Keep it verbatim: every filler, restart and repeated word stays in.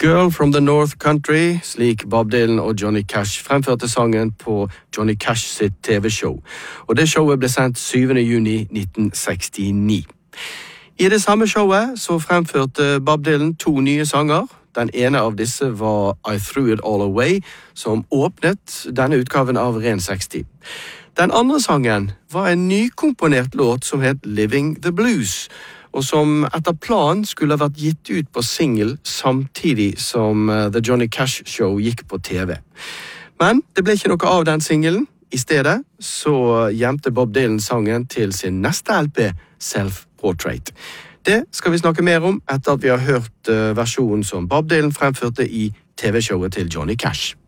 Girl from the North Country, slik Bob Dylan og Johnny Cash fremførte sangen på Johnny Cash sitt T V-show. Og det showet ble sendt syvende juni nitten sekstini. I det samme showet så fremførte Bob Dylan to nye sanger. Den ene av disse var I Threw It All Away, som åpnet denne utgaven av Ren seksti. Den andre sangen var en nykomponert låt som het Living the Blues, og som etter planen skulle ha vært gitt ut på single samtidig som The Johnny Cash Show gikk på T V. Men det ble ikke noe av den singlen. I stedet så gjemte Bob Dylan sangen til sin neste L P, Self-Portrait. Det skal vi snakke mer om etter at vi har hørt versjonen som Bob Dylan fremførte i T V-showet til Johnny Cash.